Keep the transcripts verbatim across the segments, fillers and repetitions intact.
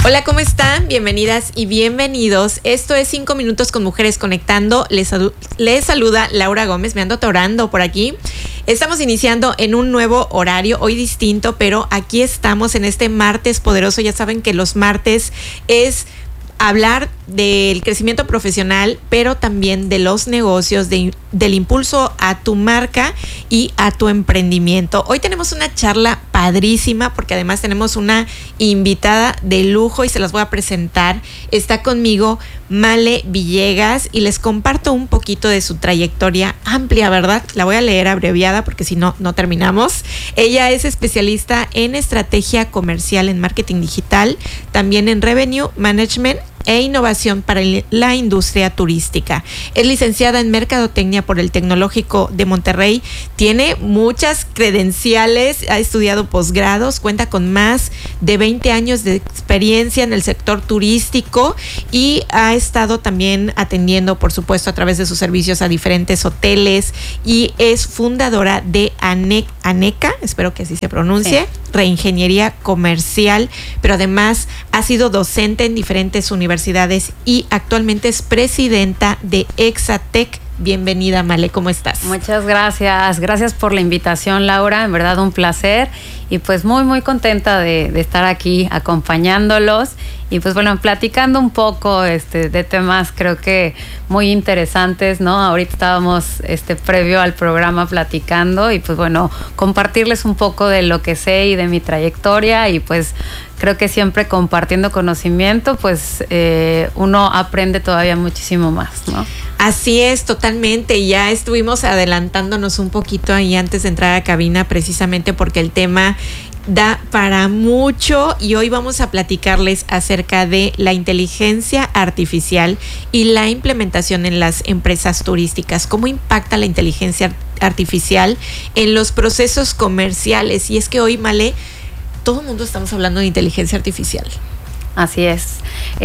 Hola, ¿cómo están? Bienvenidas y bienvenidos. Esto es cinco minutos con Mujeres Conectando. Les, les saluda Laura Gómez. Me ando atorando por aquí. Estamos iniciando en un nuevo horario, hoy distinto, pero aquí estamos en este martes poderoso. Ya saben que los martes es hablar del crecimiento profesional, pero también de los negocios, de, del impulso a tu marca y a tu emprendimiento. Hoy tenemos una charla padrísima porque además tenemos una invitada de lujo y se las voy a presentar. Está conmigo Male Villegas y les comparto un poquito de su trayectoria amplia, ¿verdad? La voy a leer abreviada porque si no, no terminamos. Ella es especialista en estrategia comercial en marketing digital, también en revenue management e innovación para la industria turística. Es licenciada en Mercadotecnia por el Tecnológico de Monterrey. Tiene muchas credenciales, ha estudiado posgrados, cuenta con más de veinte años de experiencia en el sector turístico y ha estado también atendiendo, por supuesto, a través de sus servicios a diferentes hoteles y es fundadora de ANE, ANECA, espero que así se pronuncie, sí. Reingeniería Comercial, pero además ha sido docente en diferentes universidades y actualmente es presidenta de Exatec. Bienvenida, Male, ¿cómo estás? Muchas gracias, gracias por la invitación, Laura, en verdad un placer y pues muy muy contenta de, de estar aquí acompañándolos y pues bueno, platicando un poco este, de temas creo que muy interesantes, ¿no? Ahorita estábamos este, previo al programa platicando y pues bueno, compartirles un poco de lo que sé y de mi trayectoria y pues creo que siempre compartiendo conocimiento pues eh, uno aprende todavía muchísimo más, ¿no? Así es, totalmente. Ya estuvimos adelantándonos un poquito ahí antes de entrar a cabina precisamente porque el tema da para mucho y hoy vamos a platicarles acerca de la inteligencia artificial y la implementación en las empresas turísticas. ¿Cómo impacta la inteligencia artificial en los procesos comerciales? Y es que hoy, Male, todo el mundo estamos hablando de inteligencia artificial. Así es.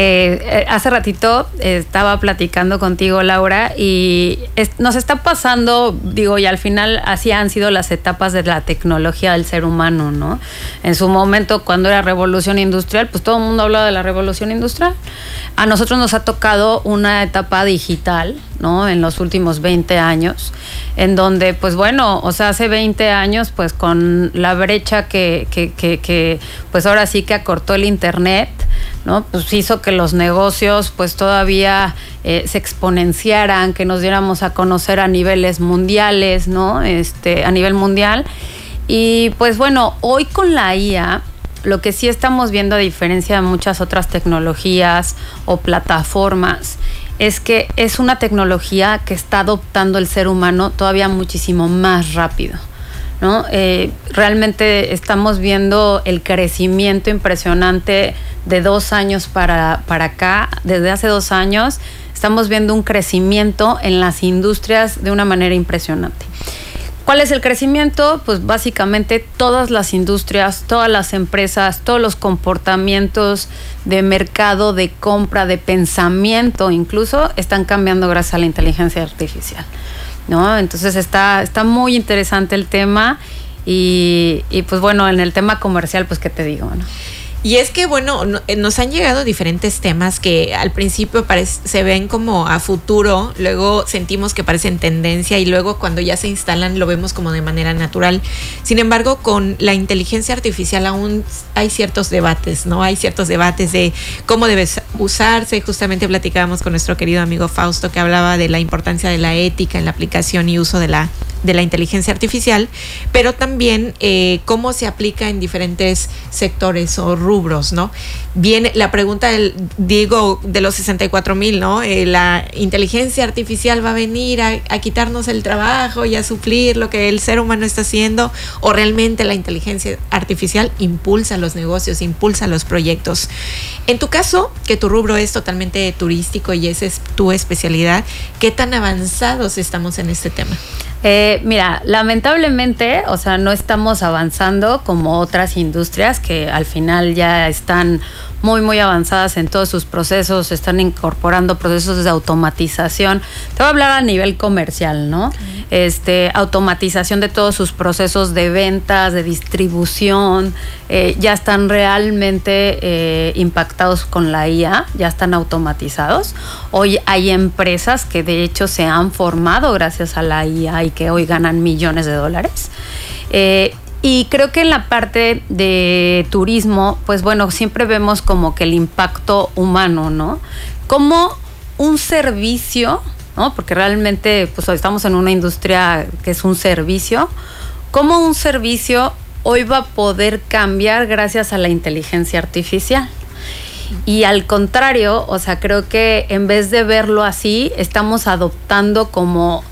Eh, hace ratito eh, estaba platicando contigo, Laura, y es, nos está pasando, digo, y al final así han sido las etapas de la tecnología del ser humano, ¿no? En su momento, cuando era revolución industrial, pues todo el mundo hablaba de la revolución industrial. A nosotros nos ha tocado una etapa digital, ¿no? En los últimos veinte años, en donde, pues bueno, o sea, hace veinte años, pues con la brecha que, que, que, que pues ahora sí que acortó el internet, ¿no? Pues hizo que los negocios pues todavía eh, se exponenciaran, que nos diéramos a conocer a niveles mundiales, ¿no? Este, a nivel mundial. Y pues bueno, hoy con la I A, lo que sí estamos viendo a diferencia de muchas otras tecnologías o plataformas, es que es una tecnología que está adoptando el ser humano todavía muchísimo más rápido, ¿no? Eh, realmente estamos viendo el crecimiento impresionante de dos años para, para acá. Desde hace dos años estamos viendo un crecimiento en las industrias de una manera impresionante. ¿Cuál es el crecimiento? Pues básicamente todas las industrias, todas las empresas, todos los comportamientos de mercado, de compra, de pensamiento incluso, están cambiando gracias a la inteligencia artificial, ¿no? Entonces está, está muy interesante el tema y, y pues bueno, en el tema comercial, pues qué te digo, ¿no? Y es que, bueno, no, nos han llegado diferentes temas que al principio parece, se ven como a futuro, luego sentimos que parecen tendencia y luego cuando ya se instalan lo vemos como de manera natural. Sin embargo, con la inteligencia artificial aún hay ciertos debates, ¿no? Hay ciertos debates de cómo debe usarse. Justamente platicábamos con nuestro querido amigo Fausto que hablaba de la importancia de la ética en la aplicación y uso de la de la inteligencia artificial, pero también eh, cómo se aplica en diferentes sectores o rubros, ¿no? Viene la pregunta del, digo, de los sesenta y cuatro mil, ¿no? Eh, la inteligencia artificial va a venir a, a quitarnos el trabajo y a suplir lo que el ser humano está haciendo, o realmente la inteligencia artificial impulsa los negocios, impulsa los proyectos. En tu caso, que tu rubro es totalmente turístico y esa es tu especialidad, ¿qué tan avanzados estamos en este tema? Eh, mira, lamentablemente, o sea, no estamos avanzando como otras industrias que al final ya están muy, muy avanzadas en todos sus procesos, están incorporando procesos de automatización. Te voy a hablar a nivel comercial, ¿no? Okay. Este, automatización de todos sus procesos de ventas, de distribución, eh, ya están realmente eh, impactados con la I A, ya están automatizados. Hoy hay empresas que de hecho se han formado gracias a la I A y que hoy ganan millones de dólares. Eh, Y creo que en la parte de turismo, pues bueno, siempre vemos como que el impacto humano, ¿no? Como un servicio, ¿no? Porque realmente pues hoy estamos en una industria que es un servicio. ¿Cómo un servicio hoy va a poder cambiar gracias a la inteligencia artificial? Y al contrario, o sea, creo que en vez de verlo así, estamos adoptando como...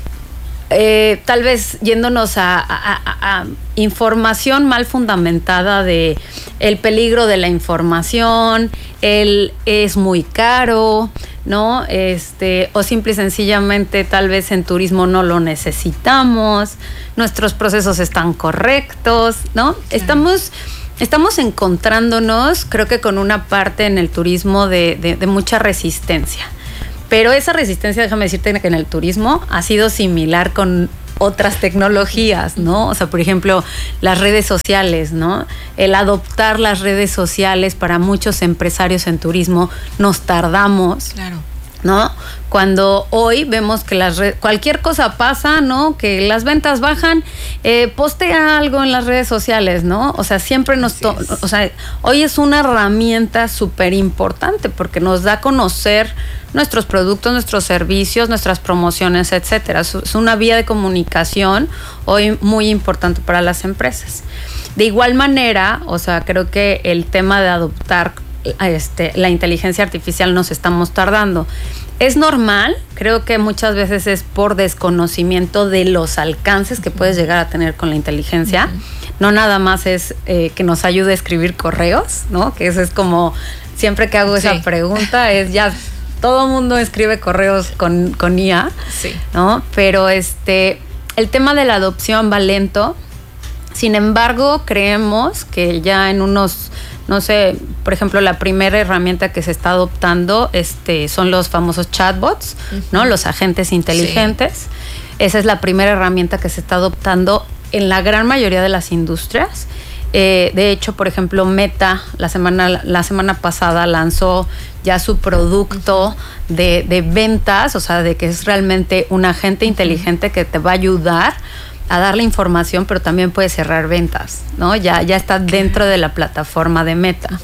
Eh, tal vez yéndonos a, a, a, a información mal fundamentada de el peligro de la información, el es muy caro, ¿no? Este, o simple y sencillamente tal vez en turismo no lo necesitamos, nuestros procesos están correctos, ¿no? Claro. Estamos, estamos encontrándonos, creo que con una parte en el turismo de, de, de mucha resistencia. Pero esa resistencia, déjame decirte que en el turismo ha sido similar con otras tecnologías, ¿no? O sea, por ejemplo, las redes sociales, ¿no? El adoptar las redes sociales para muchos empresarios en turismo nos tardamos. Claro. ¿No? Cuando hoy vemos que las redes, cualquier cosa pasa, ¿no? Que las ventas bajan, eh, postea algo en las redes sociales, ¿no? O sea, siempre nos... To- o sea, hoy es una herramienta súper importante porque nos da a conocer nuestros productos, nuestros servicios, nuestras promociones, etcétera. Es una vía de comunicación hoy muy importante para las empresas. De igual manera, o sea, creo que el tema de adoptar Este, la inteligencia artificial nos estamos tardando. Es normal, creo que muchas veces es por desconocimiento de los alcances que puedes llegar a tener con la inteligencia. Uh-huh. No nada más es eh, que nos ayude a escribir correos, ¿no? Que eso es como, siempre que hago esa sí. pregunta, es ya todo el mundo escribe correos con, con I A, sí. ¿no? Pero este, el tema de la adopción va lento. Sin embargo, creemos que ya en unos... No sé, por ejemplo, la primera herramienta que se está adoptando este, son los famosos chatbots, uh-huh. ¿no? Los agentes inteligentes. Sí. Esa es la primera herramienta que se está adoptando en la gran mayoría de las industrias. Eh, de hecho, por ejemplo, Meta la semana, la semana pasada lanzó ya su producto uh-huh. de, de ventas, o sea, de que es realmente un agente uh-huh. inteligente que te va a ayudar a dar la información, pero también puede cerrar ventas, ¿no? Ya, ya está dentro de la plataforma de Meta.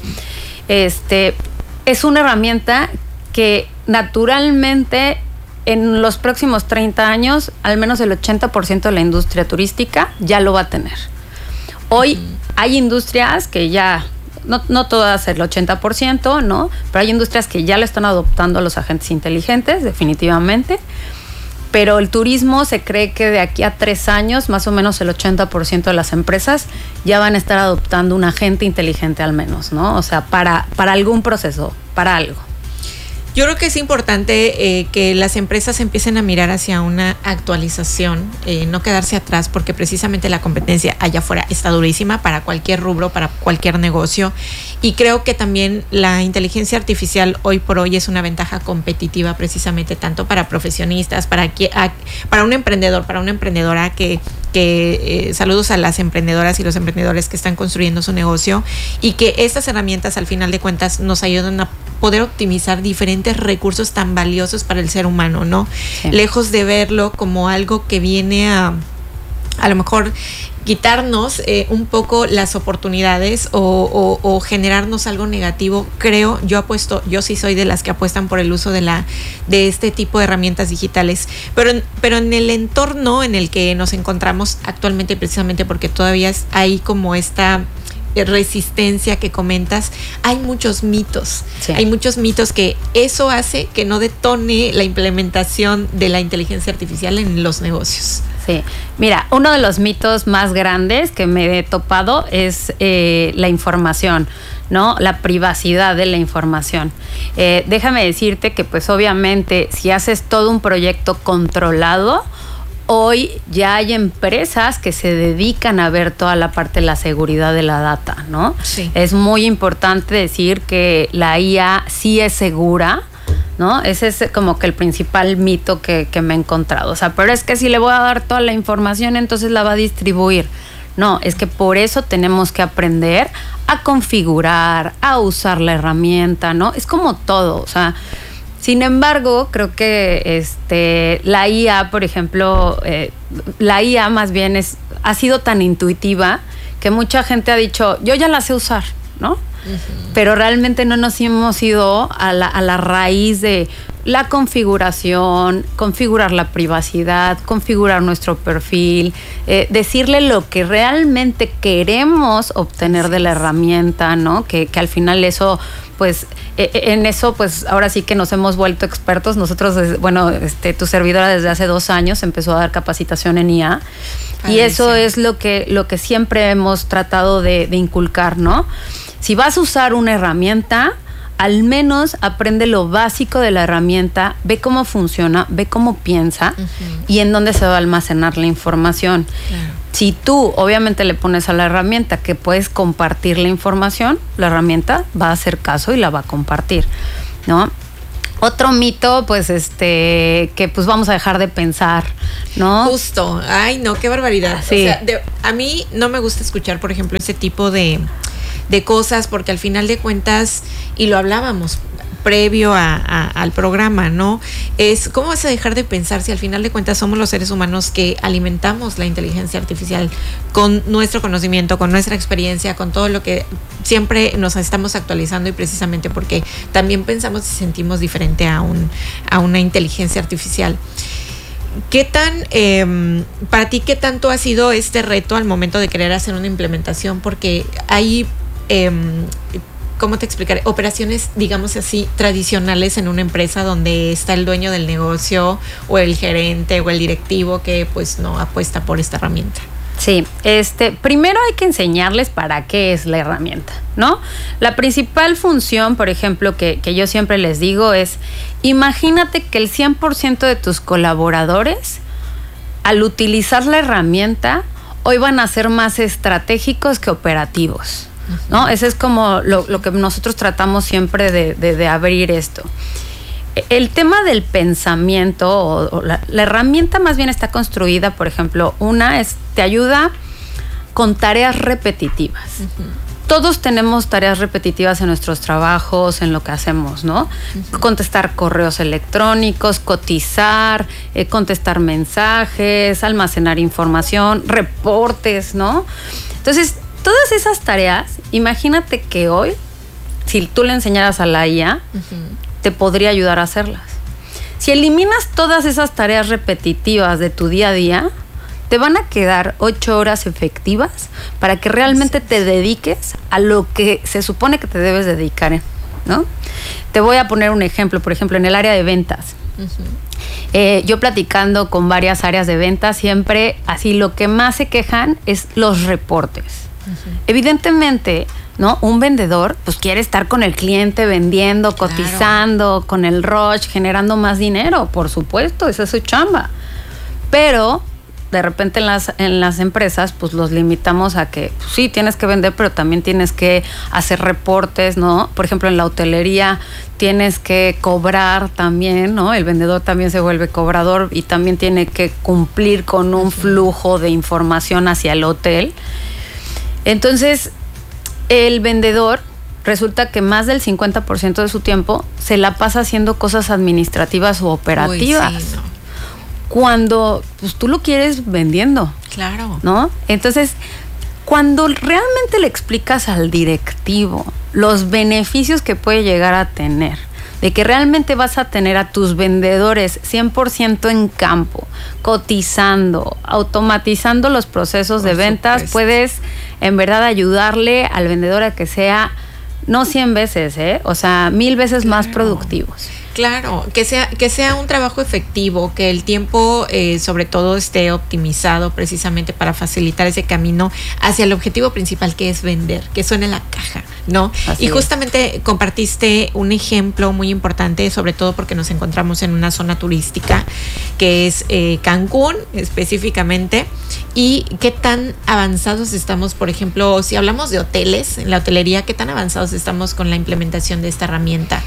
Este, es una herramienta que naturalmente en los próximos treinta años, al menos el ochenta por ciento de la industria turística ya lo va a tener. Hoy uh-huh. hay industrias que ya, no, no todas el ochenta por ciento, ¿no? Pero hay industrias que ya lo están adoptando a los agentes inteligentes, definitivamente. Pero el turismo se cree que de aquí a tres años, más o menos el ochenta por ciento de las empresas ya van a estar adoptando un agente inteligente al menos, ¿no? O sea, para, para algún proceso, para algo. Yo creo que es importante eh, que las empresas empiecen a mirar hacia una actualización, eh, no quedarse atrás, porque precisamente la competencia allá afuera está durísima para cualquier rubro, para cualquier negocio. Y creo que también la inteligencia artificial hoy por hoy es una ventaja competitiva precisamente tanto para profesionistas, para, a, para un emprendedor, para una emprendedora que... que eh, saludos a las emprendedoras y los emprendedores que están construyendo su negocio y que estas herramientas al final de cuentas nos ayudan a poder optimizar diferentes recursos tan valiosos para el ser humano, ¿no? Sí. Lejos de verlo como algo que viene a a lo mejor quitarnos eh, un poco las oportunidades o, o, o generarnos algo negativo. Creo, yo apuesto, yo sí soy de las que apuestan por el uso de la de este tipo de herramientas digitales, pero, pero en el entorno en el que nos encontramos actualmente, precisamente porque todavía hay como esta resistencia que comentas, hay muchos mitos, sí. hay muchos mitos que eso hace que no detone la implementación de la inteligencia artificial en los negocios. Sí, mira, uno de los mitos más grandes que me he topado es eh, la información, ¿no? La privacidad de la información. Eh, déjame decirte que pues obviamente si haces todo un proyecto controlado, hoy ya hay empresas que se dedican a ver toda la parte de la seguridad de la data, ¿no? Sí. Es muy importante decir que la I A sí es segura, ¿no? Ese es como que el principal mito que, que me he encontrado. O sea, pero es que si le voy a dar toda la información, entonces la va a distribuir. No, es que por eso tenemos que aprender a configurar, a usar la herramienta, ¿no? Es como todo, o sea, sin embargo, creo que este, la I A, por ejemplo, eh, la I A más bien es, ha sido tan intuitiva que mucha gente ha dicho, yo ya la sé usar, ¿no? Uh-huh. Pero realmente no nos hemos ido a la, a la raíz de la configuración, configurar la privacidad, configurar nuestro perfil, eh, decirle lo que realmente queremos obtener de la herramienta, ¿no? Que, que al final eso, pues, eh, en eso, pues, ahora sí que nos hemos vuelto expertos. Nosotros, bueno, este, tu servidora desde hace dos años empezó a dar capacitación en I A. Ay, y eso sí. es lo que, lo que siempre hemos tratado de, de inculcar, ¿no? Si vas a usar una herramienta, al menos aprende lo básico de la herramienta, ve cómo funciona, ve cómo piensa uh-huh. y en dónde se va a almacenar la información. Claro. Si tú obviamente le pones a la herramienta que puedes compartir la información, la herramienta va a hacer caso y la va a compartir, ¿no? Otro mito, pues, este, que pues vamos a dejar de pensar, ¿no? Justo. Ay, no, qué barbaridad. Sí. O sea, de, a mí no me gusta escuchar, por ejemplo, ese tipo de... de cosas, porque al final de cuentas, y lo hablábamos previo a, a, al programa, ¿no? Es cómo vas a dejar de pensar si al final de cuentas somos los seres humanos que alimentamos la inteligencia artificial con nuestro conocimiento, con nuestra experiencia, con todo lo que siempre nos estamos actualizando, y precisamente porque también pensamos y sentimos diferente a, un, a una inteligencia artificial. ¿Qué tan, eh, para ti, qué tanto ha sido este reto al momento de querer hacer una implementación? Porque hay... Eh, ¿cómo te explicaré? Operaciones, digamos así, tradicionales en una empresa donde está el dueño del negocio o el gerente o el directivo que pues no apuesta por esta herramienta. Sí, este, primero hay que enseñarles para qué es la herramienta, ¿no? La principal función, por ejemplo, que, que yo siempre les digo es, imagínate que el cien por ciento de tus colaboradores, al utilizar la herramienta, hoy van a ser más estratégicos que operativos, ¿no? Ese es como lo, lo que nosotros tratamos siempre de, de, de abrir esto. El tema del pensamiento, o, o la, la herramienta más bien está construida, por ejemplo, una es, te ayuda con tareas repetitivas. Uh-huh. Todos tenemos tareas repetitivas en nuestros trabajos, en lo que hacemos, ¿no? Uh-huh. Contestar correos electrónicos, cotizar, eh, contestar mensajes, almacenar información, reportes, ¿no? Entonces, todas esas tareas, imagínate que hoy, si tú le enseñaras a la I A, uh-huh. te podría ayudar a hacerlas. Si eliminas todas esas tareas repetitivas de tu día a día, te van a quedar ocho horas efectivas para que realmente te dediques a lo que se supone que te debes dedicar, ¿no? Te voy a poner un ejemplo, por ejemplo, en el área de ventas. Uh-huh. Eh, yo platicando con varias áreas de ventas, siempre así lo que más se quejan es los reportes. Uh-huh. Evidentemente, ¿no? Un vendedor pues quiere estar con el cliente vendiendo, cotizando, claro. con el rush, generando más dinero, por supuesto, esa es su chamba. Pero de repente en las, en las empresas pues los limitamos a que pues, sí, tienes que vender, pero también tienes que hacer reportes, ¿no? Por ejemplo, en la hotelería tienes que cobrar también, ¿no? El vendedor también se vuelve cobrador y también tiene que cumplir con un flujo de información hacia el hotel. Entonces, el vendedor resulta que más del cincuenta por ciento de su tiempo se la pasa haciendo cosas administrativas o operativas. Uy, sí, no. Cuando pues, tú lo quieres vendiendo. Claro. ¿No? Entonces, cuando realmente le explicas al directivo los beneficios que puede llegar a tener, de que realmente vas a tener a tus vendedores cien por ciento en campo, cotizando, automatizando los procesos Por de ventas, supuesto. Puedes en verdad ayudarle al vendedor a que sea, no cien veces, ¿eh? O sea, mil veces claro. más productivos. Claro, que sea, que sea un trabajo efectivo, que el tiempo eh, sobre todo esté optimizado precisamente para facilitar ese camino hacia el objetivo principal, que es vender, que suene la caja, ¿no? Así y justamente es. Compartiste un ejemplo muy importante, sobre todo porque nos encontramos en una zona turística que es eh, Cancún específicamente. Y qué tan avanzados estamos, por ejemplo, si hablamos de hoteles, en la hotelería, qué tan avanzados estamos con la implementación de esta herramienta,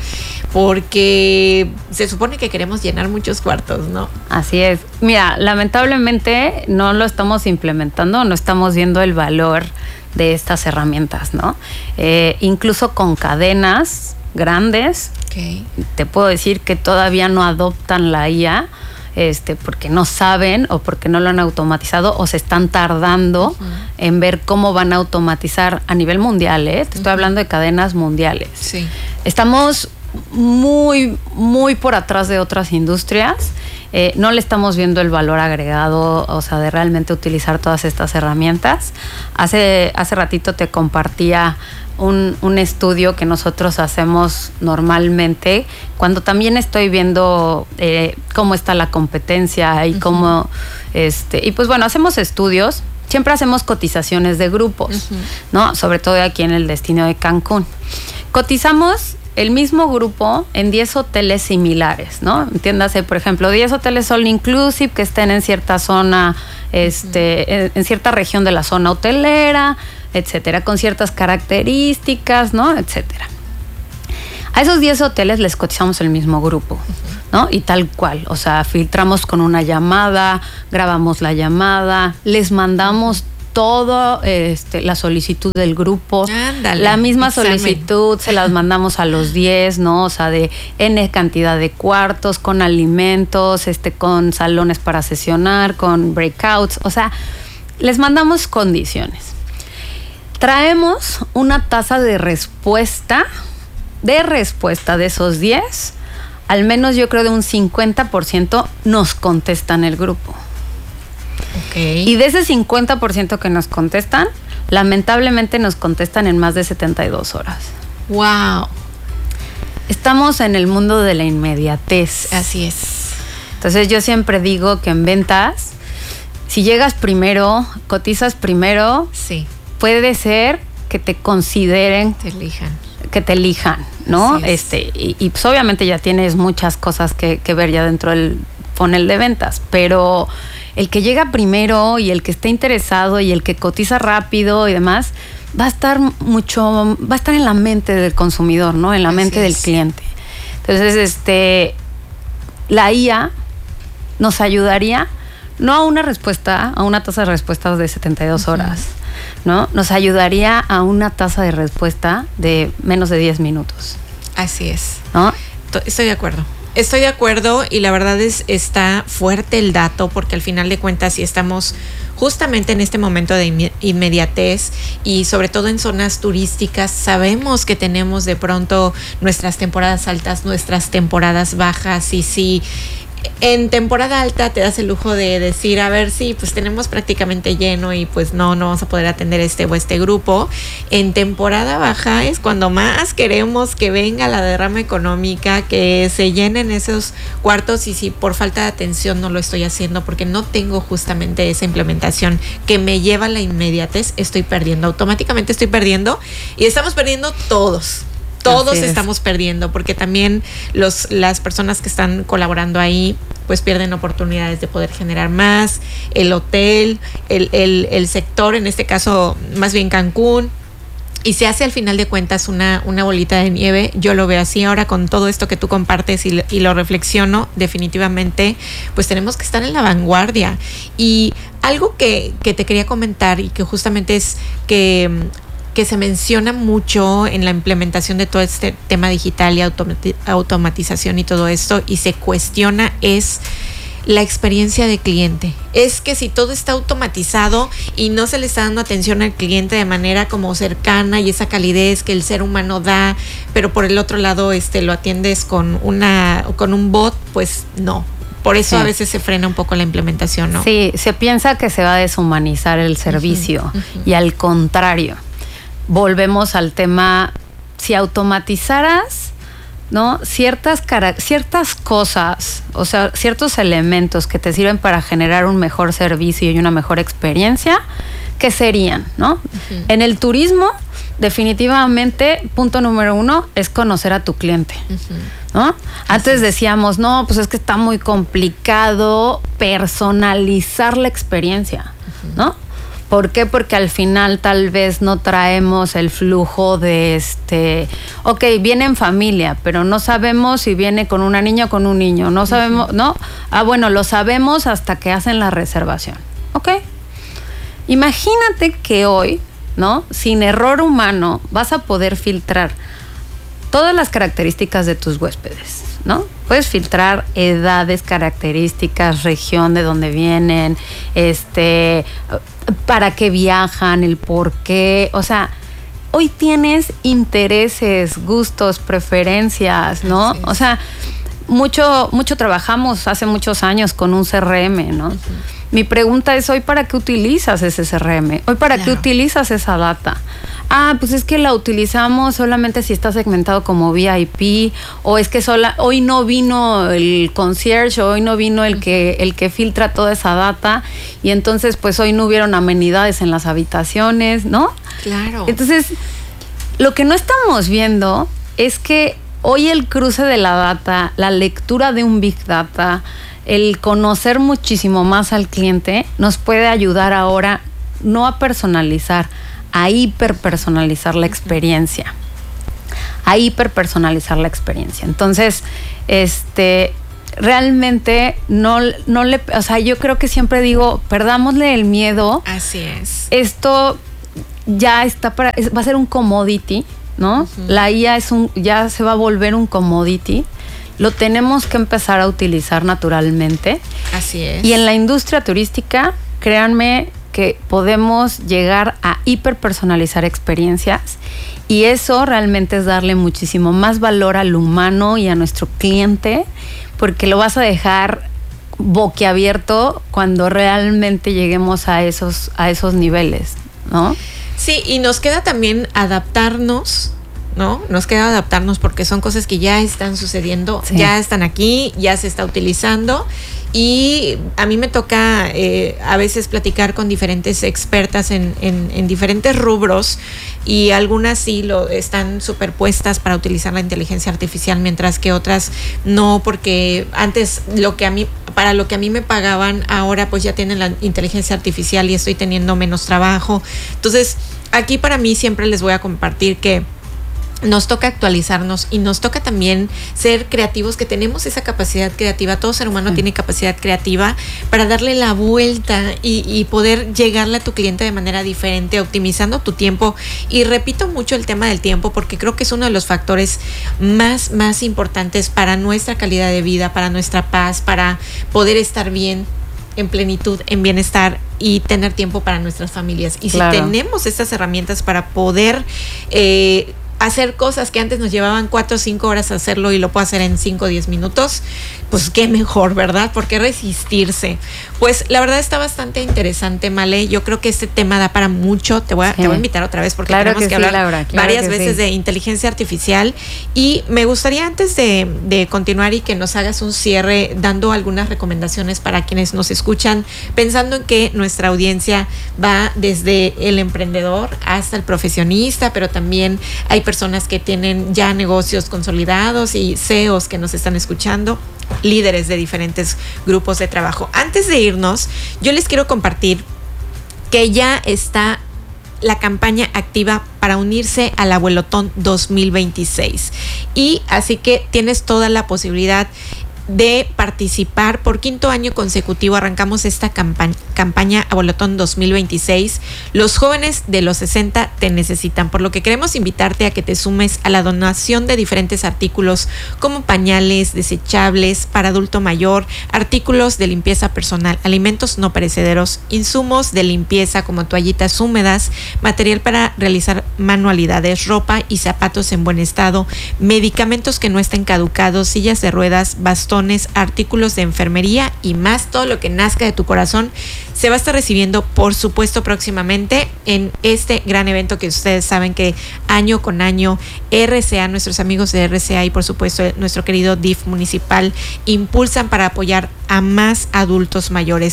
porque se supone que queremos llenar muchos cuartos, ¿no? Así es. Mira, lamentablemente no lo estamos implementando, no estamos viendo el valor de estas herramientas, ¿no? Eh, incluso con cadenas grandes, okay. te puedo decir que todavía no adoptan la I A, este, porque no saben o porque no lo han automatizado o se están tardando uh-huh. en ver cómo van a automatizar a nivel mundial, ¿eh? Te uh-huh. estoy hablando de cadenas mundiales. Sí. Estamos muy, muy por atrás de otras industrias. Eh, no le estamos viendo el valor agregado, o sea, de realmente utilizar todas estas herramientas. Hace, hace ratito te compartía un, un estudio que nosotros hacemos normalmente, cuando también estoy viendo eh, cómo está la competencia y uh-huh. cómo, este, y pues bueno, hacemos estudios, siempre hacemos cotizaciones de grupos, uh-huh. ¿no? Sobre todo aquí en el destino de Cancún. Cotizamos el mismo grupo en diez hoteles similares, ¿no? Entiéndase, por ejemplo, diez hoteles all inclusive que estén en cierta zona, este, uh-huh. en, en cierta región de la zona hotelera, etcétera, con ciertas características, ¿no? Etcétera. A esos diez hoteles les cotizamos el mismo grupo, ¿no? Y tal cual, o sea, filtramos con una llamada, grabamos la llamada, les mandamos todo, este, la solicitud del grupo. Ándale, la misma examen. solicitud se las mandamos a los diez, ¿no? O sea, de N cantidad de cuartos, con alimentos, este, con salones para sesionar, con breakouts, o sea, les mandamos condiciones. Traemos una tasa de respuesta, de respuesta de esos diez, al menos yo creo de un cincuenta por ciento nos contestan el grupo. Okay. Y de ese cincuenta por ciento que nos contestan, lamentablemente nos contestan en más de setenta y dos horas. ¡Wow! Estamos en el mundo de la inmediatez. Así es. Entonces yo siempre digo que en ventas, si llegas primero, cotizas primero, sí. puede ser que te consideren, te elijan. que te elijan, ¿no? Así es. Este, y, y pues obviamente ya tienes muchas cosas que, que ver ya dentro del funnel de ventas, pero el que llega primero y el que esté interesado y el que cotiza rápido y demás, va a estar mucho, va a estar en la mente del consumidor, ¿no? En la Así mente es. del cliente. Entonces, este, la I A nos ayudaría no a una respuesta, a una tasa de respuesta de setenta y dos uh-huh. horas, ¿no? Nos ayudaría a una tasa de respuesta de menos de diez minutos. Así es. ¿No? Estoy de acuerdo. Estoy de acuerdo y la verdad es está fuerte el dato porque al final de cuentas si estamos justamente en este momento de inmediatez y sobre todo en zonas turísticas sabemos que tenemos de pronto nuestras temporadas altas, nuestras temporadas bajas y si en temporada alta te das el lujo de decir, a ver, sí, pues tenemos prácticamente lleno y pues no, no vamos a poder atender este o este grupo. En temporada baja es cuando más queremos que venga la derrama económica, que se llenen esos cuartos y si por falta de atención no lo estoy haciendo porque no tengo justamente esa implementación que me lleva a la inmediatez, estoy perdiendo, automáticamente estoy perdiendo y estamos perdiendo todos. Todos estamos perdiendo porque también los, las personas que están colaborando ahí pues pierden oportunidades de poder generar más, el hotel, el, el, el sector, en este caso más bien Cancún, y se hace al final de cuentas una, una bolita de nieve. Yo lo veo así ahora con todo esto que tú compartes y, y lo reflexiono, definitivamente pues tenemos que estar en la vanguardia. Y algo que, que te quería comentar y que justamente es que que se menciona mucho en la implementación de todo este tema digital y automati- automatización y todo esto, y se cuestiona es la experiencia de cliente. Es que si todo está automatizado y no se le está dando atención al cliente de manera como cercana y esa calidez que el ser humano da, pero por el otro lado este lo atiendes con una con un bot, pues no. Por eso sí. A veces se frena un poco la implementación, ¿no? Sí, se piensa que se va a deshumanizar el servicio uh-huh, uh-huh. y al contrario. Volvemos al tema, si automatizaras, ¿no? Ciertas, cara- ciertas cosas, o sea, ciertos elementos que te sirven para generar un mejor servicio y una mejor experiencia, ¿qué serían, no? Uh-huh. En el turismo, definitivamente, punto número uno, es conocer a tu cliente, uh-huh. ¿no? Antes decíamos, no, pues es que está muy complicado personalizar la experiencia, uh-huh. ¿no? ¿Por qué? Porque al final tal vez no traemos el flujo de este, ok, viene en familia, pero no sabemos si viene con una niña o con un niño, no sabemos, uh-huh. ¿no? Ah, bueno, lo sabemos hasta que hacen la reservación, ¿ok? Imagínate que hoy, ¿no? Sin error humano, vas a poder filtrar todas las características de tus huéspedes, ¿no? Puedes filtrar edades, características, región de donde vienen, este, para qué viajan, el por qué. O sea, hoy tienes intereses, gustos, preferencias, ¿no? O sea, mucho, mucho trabajamos hace muchos años con un C R M, ¿no? Uh-huh. Mi pregunta es, ¿hoy para qué utilizas ese C R M? ¿Hoy para claro. qué utilizas esa data? Ah, pues es que la utilizamos solamente si está segmentado como V I P, o es que sola, hoy no vino el concierge, hoy no vino el que, el que filtra toda esa data, y entonces pues hoy no hubieron amenidades en las habitaciones, ¿no? Claro. Entonces, lo que no estamos viendo es que hoy el cruce de la data, la lectura de un Big Data, el conocer muchísimo más al cliente, nos puede ayudar ahora no a personalizar, a hiperpersonalizar la experiencia. A hiperpersonalizar la experiencia. Entonces, este, realmente no, no le, o sea, yo creo que siempre digo, perdámosle el miedo. Así es. Esto ya está para, es, va a ser un commodity, ¿no? Uh-huh. La I A es un, ya se va a volver un commodity. Lo tenemos que empezar a utilizar naturalmente. Así es. Y en la industria turística, créanme que podemos llegar a hiperpersonalizar experiencias, y eso realmente es darle muchísimo más valor al humano y a nuestro cliente, porque lo vas a dejar boquiabierto cuando realmente lleguemos a esos, a esos niveles, ¿no? Sí, y nos queda también adaptarnos, ¿no? Nos queda adaptarnos porque son cosas que ya están sucediendo, sí. ya están aquí, ya se está utilizando. Y a mí me toca eh, a veces platicar con diferentes expertas en, en, en diferentes rubros, y algunas sí lo están superpuestas para utilizar la inteligencia artificial, mientras que otras no, porque antes lo que a mí para lo que a mí me pagaban, ahora pues ya tienen la inteligencia artificial y estoy teniendo menos trabajo. Entonces, aquí para mí siempre les voy a compartir que nos toca actualizarnos y nos toca también ser creativos, que tenemos esa capacidad creativa. Todo ser humano sí. tiene capacidad creativa para darle la vuelta y, y poder llegarle a tu cliente de manera diferente, optimizando tu tiempo. Y repito mucho el tema del tiempo porque creo que es uno de los factores más, más importantes para nuestra calidad de vida, para nuestra paz, para poder estar bien, en plenitud, en bienestar y tener tiempo para nuestras familias. Y claro. si tenemos estas herramientas para poder eh, hacer cosas que antes nos llevaban cuatro o cinco horas hacerlo y lo puedo hacer en cinco o diez minutos, pues qué mejor, ¿verdad? ¿Por qué resistirse? Pues la verdad está bastante interesante, Male. Yo creo que este tema da para mucho. Te voy a, sí. te voy a invitar otra vez porque claro tenemos que, que hablar sí, Laura, claro varias que veces sí. de inteligencia artificial. Y me gustaría, antes de, de continuar y que nos hagas un cierre dando algunas recomendaciones para quienes nos escuchan, pensando en que nuestra audiencia va desde el emprendedor hasta el profesionista, pero también hay personas que tienen ya negocios consolidados y C E Os que nos están escuchando, líderes de diferentes grupos de trabajo. Antes de irnos, yo les quiero compartir que ya está la campaña activa para unirse al Abuelotón dos mil veintiséis. Y así que tienes toda la posibilidad de participar. Por quinto año consecutivo arrancamos esta campaña, campaña Abuelotón dos mil veintiséis. Los jóvenes de los sesenta te necesitan, por lo que queremos invitarte a que te sumes a la donación de diferentes artículos como pañales, desechables para adulto mayor, artículos de limpieza personal, alimentos no perecederos, insumos de limpieza como toallitas húmedas, material para realizar manualidades, ropa y zapatos en buen estado, medicamentos que no estén caducados, sillas de ruedas, bastones, artículos de enfermería y más. Todo lo que nazca de tu corazón se va a estar recibiendo, por supuesto, próximamente en este gran evento que ustedes saben que año con año R C A, nuestros amigos de R C A y por supuesto nuestro querido D I F municipal impulsan para apoyar a más adultos mayores.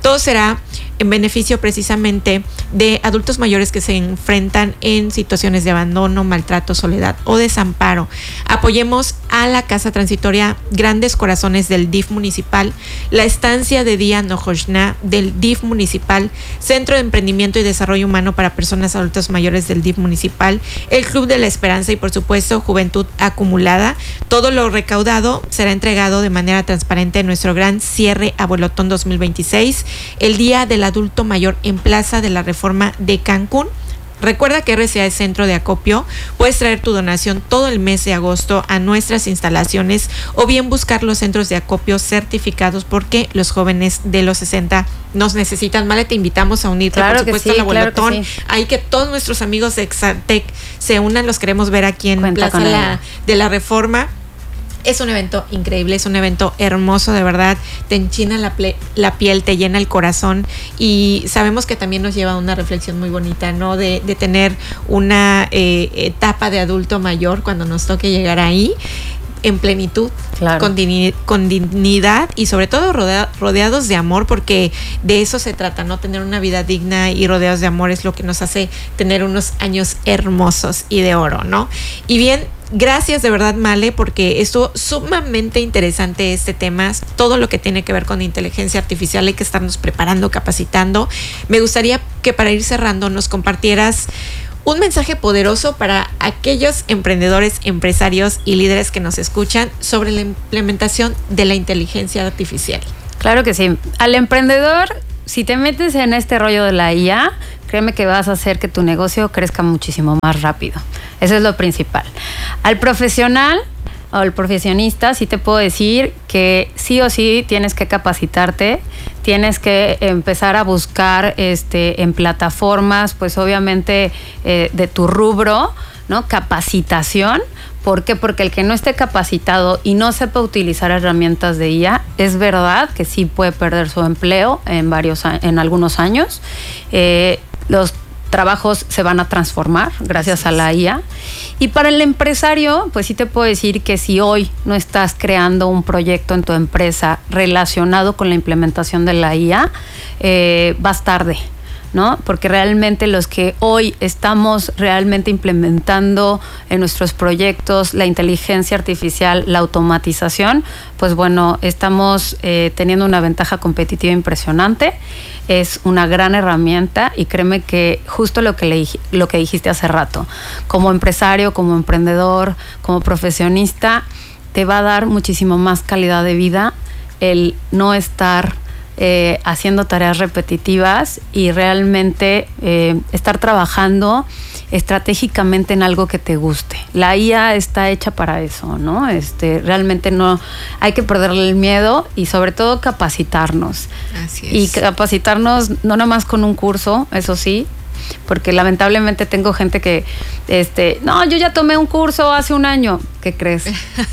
Todo será en beneficio precisamente de adultos mayores que se enfrentan en situaciones de abandono, maltrato, soledad o desamparo. Apoyemos a la Casa Transitoria Grandes Corazones del D I F municipal, la estancia de día Nojoshná del D I F municipal, Centro de Emprendimiento y Desarrollo Humano para Personas Adultas Mayores del D I F municipal, el Club de la Esperanza y por supuesto Juventud Acumulada. Todo lo recaudado será entregado de manera transparente en nuestro gran cierre Abuelotón dos mil veintiséis, el Día del Adulto Mayor en Plaza de la Reforma de Cancún. Recuerda que R C A es centro de acopio. Puedes traer tu donación todo el mes de agosto a nuestras instalaciones o bien buscar los centros de acopio certificados porque los jóvenes de los sesenta nos necesitan. Vale, te invitamos a unirte, claro, por supuesto, sí, al Abuelotón. Claro que sí. Hay que todos nuestros amigos de Exatec se unan, los queremos ver aquí en Cuenta Plaza la, de la Reforma. Es un evento increíble, es un evento hermoso, de verdad, te enchina la, ple- la piel, te llena el corazón y sabemos que también nos lleva a una reflexión muy bonita, ¿no? De, de tener una eh, etapa de adulto mayor cuando nos toque llegar ahí en plenitud, claro. con, digni- con dignidad y sobre todo rodea- rodeados de amor, porque de eso se trata, ¿no? Tener una vida digna y rodeados de amor es lo que nos hace tener unos años hermosos y de oro, ¿no? Y bien, gracias de verdad, Male, porque estuvo sumamente interesante este tema, todo lo que tiene que ver con inteligencia artificial, hay que estarnos preparando, capacitando. Me gustaría que para ir cerrando nos compartieras un mensaje poderoso para aquellos emprendedores, empresarios y líderes que nos escuchan sobre la implementación de la inteligencia artificial. Claro que sí. Al emprendedor, si te metes en este rollo de la I A, créeme que vas a hacer que tu negocio crezca muchísimo más rápido. Eso es lo principal. Al profesional o al profesionista, sí te puedo decir que sí o sí tienes que capacitarte, tienes que empezar a buscar este, en plataformas, pues obviamente eh, de tu rubro, ¿no? Capacitación. ¿Por qué? Porque el que no esté capacitado y no sepa utilizar herramientas de I A, es verdad que sí puede perder su empleo en varios, en algunos años. Eh, los trabajos se van a transformar gracias a la I A. Y para el empresario, pues sí te puedo decir que si hoy no estás creando un proyecto en tu empresa relacionado con la implementación de la I A, eh, vas tarde, ¿no? Porque realmente los que hoy estamos realmente implementando en nuestros proyectos la inteligencia artificial, la automatización, pues bueno, estamos eh, teniendo una ventaja competitiva impresionante. Es una gran herramienta y créeme que justo lo que, le, lo que dijiste hace rato, como empresario, como emprendedor, como profesionista, te va a dar muchísimo más calidad de vida el no estar Eh, haciendo tareas repetitivas y realmente eh, estar trabajando estratégicamente en algo que te guste. La I A está hecha para eso, ¿no? Este, realmente no hay que perderle el miedo y sobre todo capacitarnos. Así es. Y capacitarnos no nada más con un curso, eso sí, porque lamentablemente tengo gente que, este, no, yo ya tomé un curso hace un año. ¿Qué crees?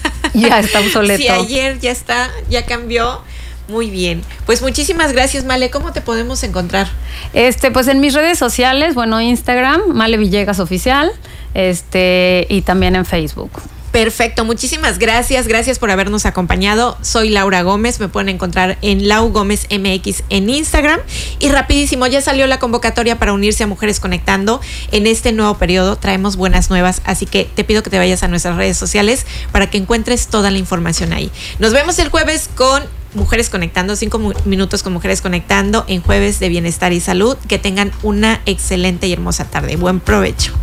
Ya está obsoleto. Sí, ayer ya está, ya cambió. Muy bien. Pues muchísimas gracias, Male. ¿Cómo te podemos encontrar? Este, pues en mis redes sociales, bueno, Instagram, Male Villegas Oficial, este, y también en Facebook. Perfecto, muchísimas gracias, gracias por habernos acompañado. Soy Laura Gómez, me pueden encontrar en Lau Gómez M X en Instagram. Y rapidísimo, ya salió la convocatoria para unirse a Mujeres Conectando. En este nuevo periodo traemos buenas nuevas, así que te pido que te vayas a nuestras redes sociales para que encuentres toda la información ahí. Nos vemos el jueves con Mujeres Conectando, cinco minutos con Mujeres Conectando en Jueves de Bienestar y Salud. Que tengan una excelente y hermosa tarde. Buen provecho.